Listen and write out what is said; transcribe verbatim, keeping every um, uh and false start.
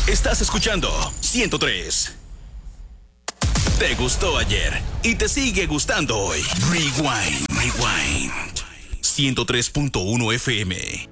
Estás escuchando ciento tres. Te gustó ayer y te sigue gustando hoy. Rewind, rewind. ciento tres punto uno F M.